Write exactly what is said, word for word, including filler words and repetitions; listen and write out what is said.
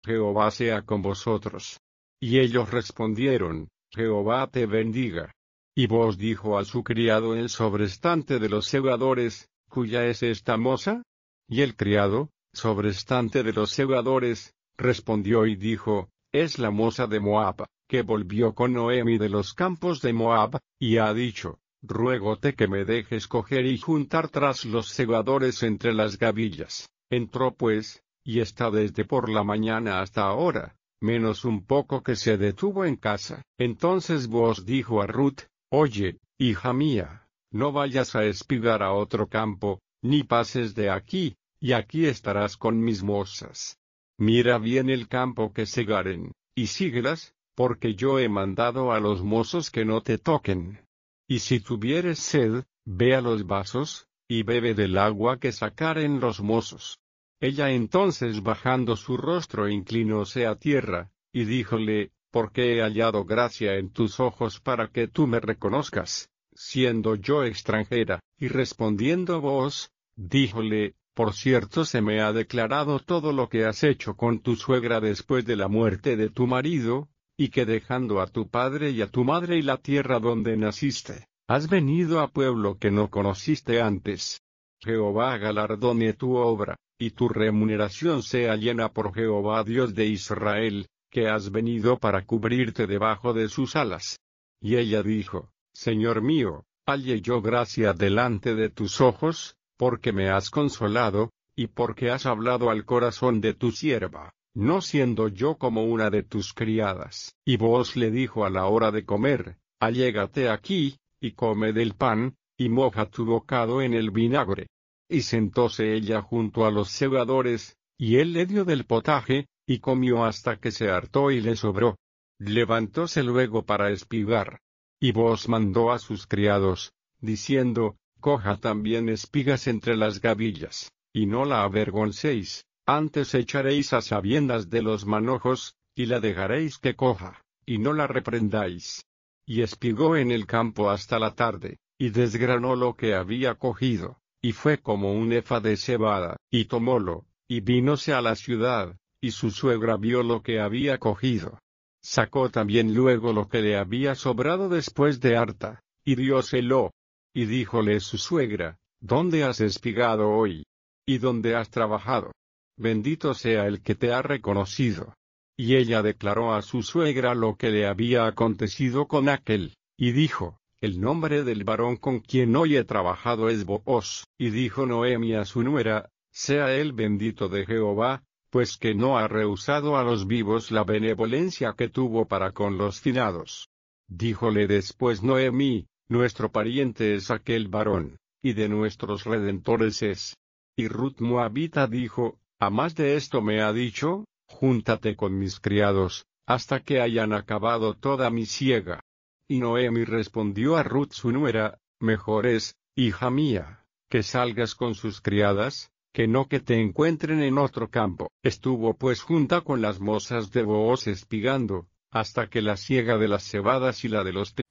Jehová sea con vosotros. Y ellos respondieron, Jehová te bendiga. Y Booz dijo a su criado el sobrestante de los segadores, ¿cuya es esta moza? Y el criado, sobrestante de los segadores, respondió y dijo, es la moza de Moab, que volvió con Noemi de los campos de Moab, y ha dicho, ruégote que me dejes coger y juntar tras los segadores entre las gavillas. Entró pues, y está desde por la mañana hasta ahora, menos un poco que se detuvo en casa. Entonces Booz dijo a Ruth, oye, hija mía, no vayas a espigar a otro campo, ni pases de aquí, y aquí estarás con mis mozas. Mira bien el campo que segaren, y síguelas, porque yo he mandado a los mozos que no te toquen. Y si tuvieres sed, ve a los vasos, y bebe del agua que sacaren los mozos. Ella entonces bajando su rostro inclinóse a tierra, y díjole, porque he hallado gracia en tus ojos para que tú me reconozcas, siendo yo extranjera. Y respondiendo Booz, díjole, por cierto se me ha declarado todo lo que has hecho con tu suegra después de la muerte de tu marido, y que dejando a tu padre y a tu madre y la tierra donde naciste, has venido a pueblo que no conociste antes. Jehová galardone tu obra, y tu remuneración sea llena por Jehová Dios de Israel, que has venido para cubrirte debajo de sus alas. Y ella dijo, Señor mío, halle yo gracia delante de tus ojos, porque me has consolado, y porque has hablado al corazón de tu sierva, no siendo yo como una de tus criadas. Y Booz le dijo a la hora de comer, allégate aquí, y come del pan, y moja tu bocado en el vinagre. Y sentóse ella junto a los segadores, y él le dio del potaje, y comió hasta que se hartó y le sobró. Levantóse luego para espigar. Y Booz mandó a sus criados, diciendo, coja también espigas entre las gavillas, y no la avergoncéis, antes echaréis a sabiendas de los manojos, y la dejaréis que coja, y no la reprendáis. Y espigó en el campo hasta la tarde, y desgranó lo que había cogido, y fue como un efa de cebada, y tomólo, y vínose a la ciudad, y su suegra vio lo que había cogido. Sacó también luego lo que le había sobrado después de harta, y dióselo. Y díjole su suegra, ¿dónde has espigado hoy? ¿Y dónde has trabajado? Bendito sea el que te ha reconocido. Y ella declaró a su suegra lo que le había acontecido con aquel, y dijo, el nombre del varón con quien hoy he trabajado es Booz. Y dijo Noemi a su nuera, sea él bendito de Jehová, pues que no ha rehusado a los vivos la benevolencia que tuvo para con los finados. Díjole después Noemi, nuestro pariente es aquel varón, y de nuestros redentores es. Y Ruth Moabita dijo, a más de esto me ha dicho, júntate con mis criados, hasta que hayan acabado toda mi siega. Y Noemi respondió a Ruth su nuera, mejor es, hija mía, que salgas con sus criadas, que no que te encuentren en otro campo. Estuvo pues junta con las mozas de Booz espigando, hasta que la siega de las cebadas y la de los